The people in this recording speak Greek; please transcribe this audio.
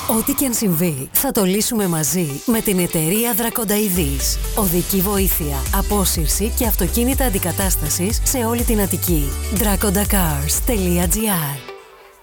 Ό,τι και αν συμβεί, θα το λύσουμε μαζί με την εταιρεία Δρακονταειδής. Οδική βοήθεια, απόσυρση και αυτοκίνητα αντικατάστασης σε όλη την Αττική. dracondacars.gr